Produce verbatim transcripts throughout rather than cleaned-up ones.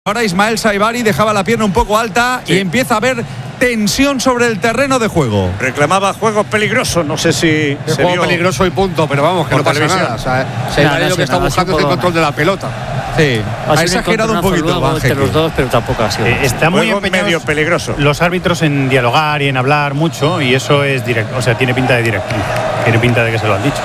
Ahora Ismael Saibari dejaba la pierna un poco alta sí. y empieza a haber tensión sobre el terreno de juego. Reclamaba juego peligroso, no sé si se juego vio peligroso y punto, pero vamos, que no pasa nada. O sea, Saibari lo que está buscando es el control de la pelota. Sí, ha exagerado un poquito luego, entre los dos, pero tampoco ha sido. Eh, está muy medio peligroso. Los árbitros en dialogar y en hablar mucho, y eso es directo, o sea, tiene pinta de directo, tiene pinta de que se lo han dicho.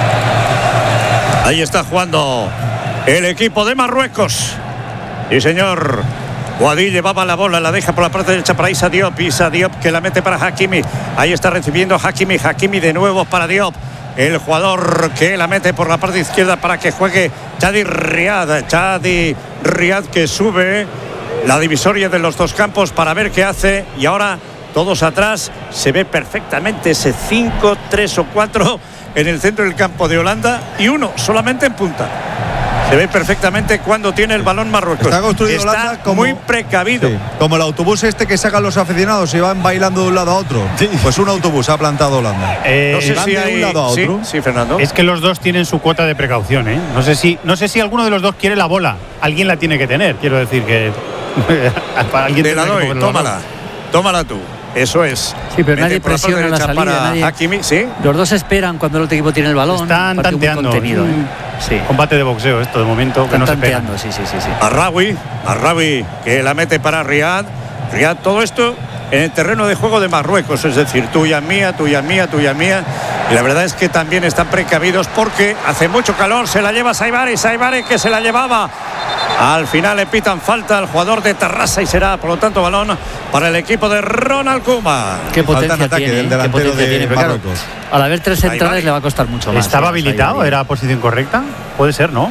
Ahí está jugando el equipo de Marruecos. Sí, señor. Guadí llevaba la bola, la deja por la parte derecha para Issa Diop. Issa Diop que la mete para Hakimi. Ahí está recibiendo Hakimi. Hakimi de nuevo para Diop. El jugador que la mete por la parte izquierda para que juegue Chadi Riad. Chadi Riad que sube la divisoria de los dos campos para ver qué hace. Y ahora todos atrás. Se ve perfectamente ese cinco, tres o cuatro en el centro del campo de Holanda. Y uno solamente en punta. Se ve perfectamente cuando tiene el balón Marruecos. Está construido Está Holanda como, muy precavido. Sí, como el autobús este que sacan los aficionados y van bailando de un lado a otro. Sí. Pues un autobús ha plantado Holanda. Eh, no sé si de hay, un lado a otro. Sí, sí, Fernando. Es que los dos tienen su cuota de precaución, ¿eh? No sé si, no sé si alguno de los dos quiere la bola. Alguien la tiene que tener. Quiero decir que alguien te la doy. Tómala, tómala tú. Eso es. Sí, pero nadie presiona la salida. Nadie... Hakimi, ¿sí? Los dos esperan cuando el otro equipo tiene el balón. Están tanteando. Contenido, ¿eh? Sí. Combate de boxeo esto de momento. Están que no tanteando, se sí, sí, sí, sí. Arraoui, Arraoui que la mete para Riad. Riad, todo esto en el terreno de juego de Marruecos, es decir, tuya mía, tuya mía, tuya mía. Y la verdad es que también están precavidos porque hace mucho calor. Se la lleva Saibari, Saibari que se la llevaba. Al final le pitan falta al jugador de Tarrasa y será, por lo tanto, balón para el equipo de Ronald Koeman. Qué potencia tiene, del delantero qué potencia de tiene, Marruecos. Claro, al haber tres centrales le va a costar mucho más. ¿Estaba habilitado? ¿Era posición correcta? Puede ser, ¿no?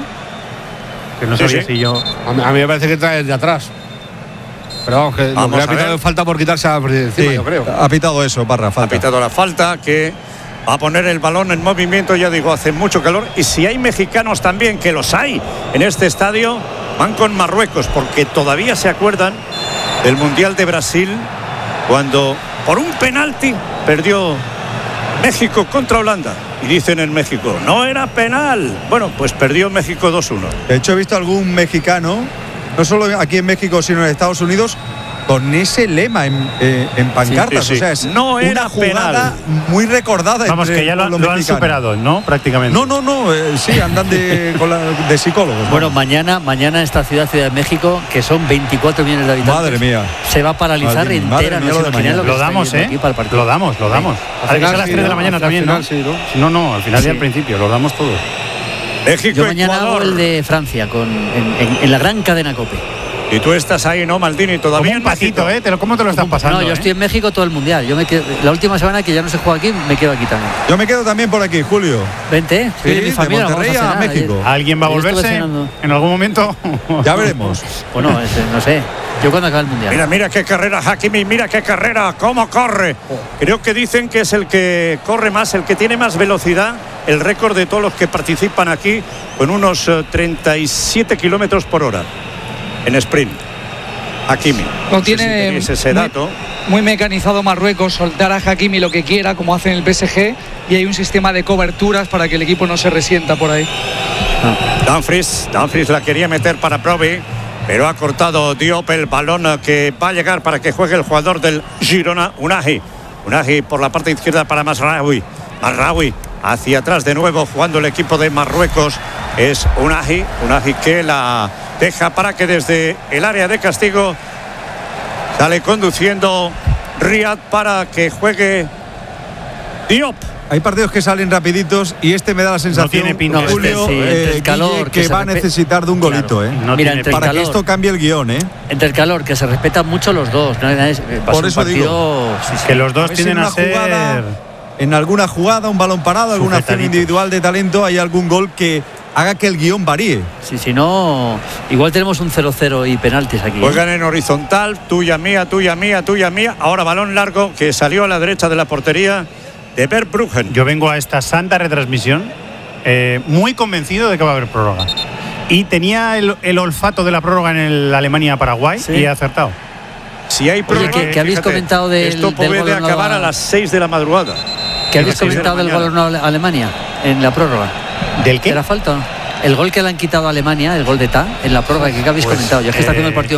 Que no sí, sabía sí. si yo... A mí, a mí me parece que trae de atrás. Pero vamos, que vamos lo que ha pitado falta por quitarse a encima, sí, yo creo. Ha pitado eso, Barra, falta. Ha pitado la falta que va a poner el balón en movimiento, ya digo, hace mucho calor. Y si hay mexicanos también, que los hay en este estadio, van con Marruecos, porque todavía se acuerdan del Mundial de Brasil, cuando por un penalti perdió México contra Holanda. Y dicen en México, no era penal. Bueno, pues perdió México dos uno. De hecho, he visto algún mexicano, no solo aquí en México, sino en Estados Unidos, con ese lema en, eh, en pancartas. Sí, sí, sí. O sea, es no una era jugada penal. muy recordada. Vamos, que ya lo, lo han superado, ¿no? Prácticamente. No, no, no. Eh, sí, andan de, con la, de psicólogos. Bueno, mañana, mañana esta ciudad, Ciudad de México, que son veinticuatro millones de habitantes. Madre mía. Se va a paralizar madre, entera. madre mía, no lo, sé de lo, lo damos, ¿eh? Lo damos, lo damos. Al final, a las sí, tres de la ¿no? mañana al también, final, ¿no? Sí, ¿no? No, no, al final sí. y al principio, lo damos todo. México, Yo mañana Ecuador. hago el de Francia con, en, en, en la gran cadena COPE. Y tú estás ahí, ¿no, Maldini? Todavía Como un patito, ¿eh? ¿Cómo te lo estás pasando? No, yo eh? estoy en México todo el mundial. Yo me quedo, la última semana que ya no se juega aquí, me quedo aquí también. Yo me quedo también por aquí, Julio. Vente, Sí, soy de mi familia. de Monterrey vamos a, a cenar, México. ayer. ¿Alguien va a Ayer estuve volverse cenando. en algún momento? Ya veremos. Bueno, ese, no sé. Yo cuando acabe el mundial. Mira, mira qué carrera Hakimi, mira qué carrera, cómo corre. Creo que dicen que es el que corre más, el que tiene más velocidad, el récord de todos los que participan aquí, con unos uh, treinta y siete kilómetros por hora en sprint. Hakimi. No sé tiene si ese dato. Muy, muy mecanizado Marruecos, soltar a Hakimi lo que quiera, como hacen en el P S G, y hay un sistema de coberturas para que el equipo no se resienta por ahí. Dumfries, Dumfries la quería meter para Provi, pero ha cortado Diop el balón que va a llegar para que juegue el jugador del Girona, Unai. Unai por la parte izquierda para Mazraoui. Mazraoui hacia atrás de nuevo jugando el equipo de Marruecos. Es Unai, Unai que la deja para que desde el área de castigo sale conduciendo Riad para que juegue Diop. Hay partidos que salen rapiditos y este me da la sensación, No tiene pinta. Julio, Este, sí, eh, entre el calor, Guille, que que se va a respe- necesitar de un golito, Claro, ¿eh? no Mira, tiene entre el Para que calor. esto cambie el guión, ¿eh? Entre el calor, que se respetan mucho los dos. ¿no? Es, va a Por ser un eso partido, sí, sí. Que los dos A ver si tienden en a una ser... jugada, en alguna jugada, un balón parado, alguna acción Sujetaditos. individual de talento, hay algún gol que haga que el guión varíe. Sí, si no, igual tenemos un cero cero y penaltis aquí. ¿eh? Juegan en horizontal, tuya mía, tuya mía, tuya mía. Ahora balón largo que salió a la derecha de la portería de Verbruggen. Yo vengo a esta santa retransmisión eh, muy convencido de que va a haber prórroga. Y tenía el, el olfato de la prórroga en el Alemania-Paraguay Sí. y he acertado. Si hay prórroga, ¿qué- qué habéis fíjate, comentado del- esto del puede gol no acabar va- a las seis de la madrugada. ¿Qué habéis a las seis de la comentado del mañana. gol no a Alemania en la prórroga? ¿Del qué? ¿Era falta o no? El gol que le han quitado a Alemania, el gol de Ta, en la prórroga que habéis pues, comentado. Yo es que eh, está haciendo el partido